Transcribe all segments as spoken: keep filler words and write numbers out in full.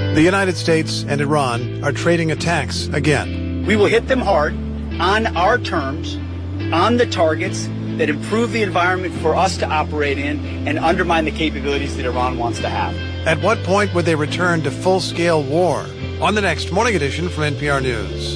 The United States and Iran are trading attacks again. We will hit them hard, on our terms, on the targets that improve the environment for us to operate in and undermine the capabilities that Iran wants to have. At what point would they return to full-scale war? On the next Morning Edition from N P R News.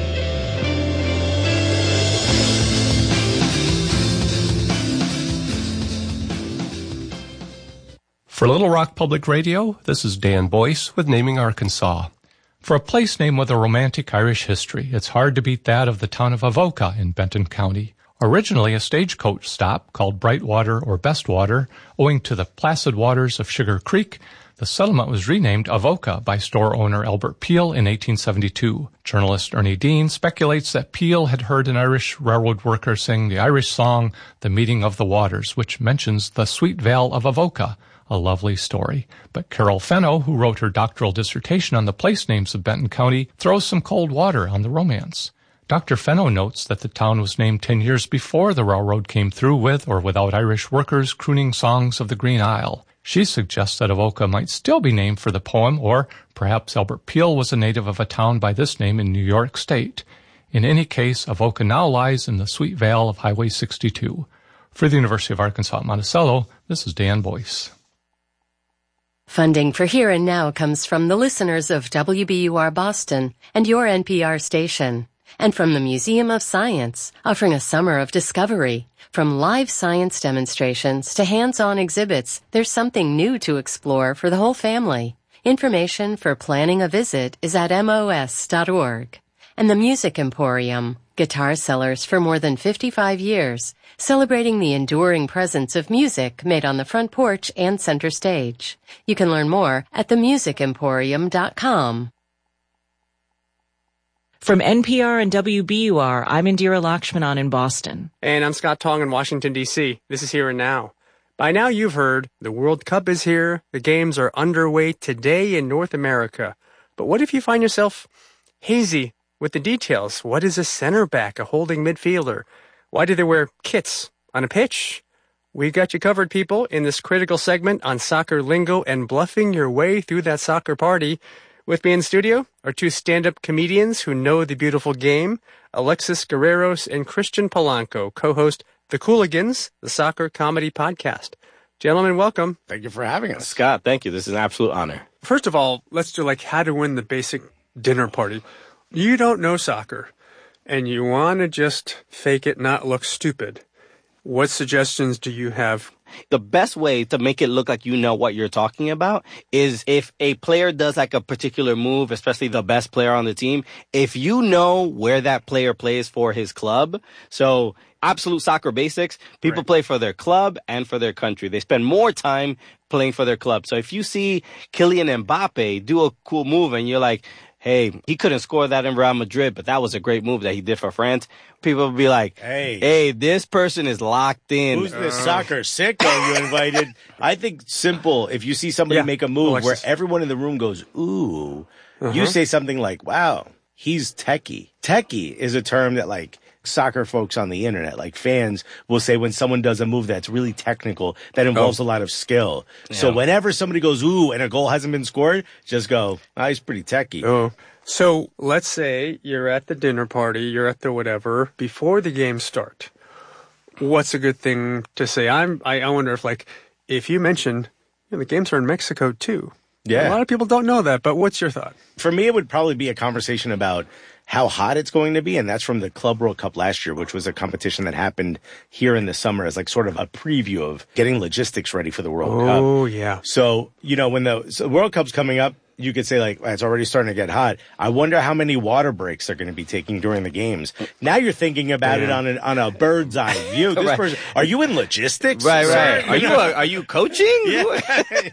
For Little Rock Public Radio, this is Dan Boyce with Naming Arkansas. For a place name with a romantic Irish history, it's hard to beat that of the town of Avoca in Benton County. Originally a stagecoach stop called Brightwater or Bestwater, owing to the placid waters of Sugar Creek, the settlement was renamed Avoca by store owner Albert Peel in eighteen seventy-two. Journalist Ernie Dean speculates that Peel had heard an Irish railroad worker sing the Irish song, The Meeting of the Waters, which mentions the sweet vale of Avoca. A lovely story. But Carol Fenno, who wrote her doctoral dissertation on the place names of Benton County, throws some cold water on the romance. Doctor Fenno notes that the town was named ten years before the railroad came through with or without Irish workers crooning songs of the Green Isle. She suggests that Avoca might still be named for the poem, or perhaps Albert Peel was a native of a town by this name in New York State. In any case, Avoca now lies in the sweet vale of Highway sixty-two. For the University of Arkansas at Monticello, this is Dan Boyce. Funding for Here and Now comes from the listeners of W B U R Boston and your N P R station, and from the Museum of Science, offering a summer of discovery. From live science demonstrations to hands-on exhibits, there's something new to explore for the whole family. Information for planning a visit is at M O S dot org. And the Music Emporium, guitar sellers for more than fifty-five years, celebrating the enduring presence of music made on the front porch and center stage. You can learn more at the music emporium dot com. From N P R and W B U R, I'm Indira Lakshmanan in Boston. And I'm Scott Tong in Washington, D C This is Here and Now. By now you've heard the World Cup is here. The games are underway today in North America. But what if you find yourself hazy with the details? What is a center back, a holding midfielder? Why do they wear kits on a pitch? We've got you covered, people, in this critical segment on soccer lingo and bluffing your way through that soccer party. With me in studio are two stand-up comedians who know the beautiful game, Alexis Guerreros and Christian Polanco, co-host The Cooligans, the soccer comedy podcast. Gentlemen, welcome. Thank you for having us. Scott, thank you. This is an absolute honor. First of all, let's do like how to win the basic dinner party. You don't know soccer, and you want to just fake it, not look stupid. What suggestions do you have? The best way to make it look like you know what you're talking about is if a player does like a particular move, especially the best player on the team, if you know where that player plays for his club. So absolute soccer basics, people right. play for their club and for their country. They spend more time playing for their club. So if you see Kylian Mbappe do a cool move and you're like, hey, he couldn't score that in Real Madrid, but that was a great move that he did for France. People would be like, hey, hey, this person is locked in. Who's this uh, soccer sicko you invited? I think simple. If you see somebody yeah. make a move Alexis. where everyone in the room goes, ooh, uh-huh. you say something like, wow, he's techie. Techie is a term that like soccer folks on the internet, like fans, will say when someone does a move that's really technical, that involves oh. a lot of skill. Yeah. So whenever somebody goes, ooh, and a goal hasn't been scored, just go, oh, he's pretty techie. Oh. So let's say you're at the dinner party, you're at the whatever, before the games start. What's a good thing to say? I'm, I, I wonder if, like, if you mentioned, you know, the games are in Mexico too. Yeah. A lot of people don't know that, but what's your thought? For me, it would probably be a conversation about how hot it's going to be, and that's from the Club World Cup last year, which was a competition that happened here in the summer as like sort of a preview of getting logistics ready for the World oh, Cup. Oh, yeah. So, you know, when the, so the World Cup's coming up, you could say, like, it's already starting to get hot. I wonder how many water breaks they're going to be taking during the games. Now you're thinking about yeah. it on, an, on a bird's eye view. This right. person, are you in logistics? Right, right. Are you, uh, are you coaching? Yeah.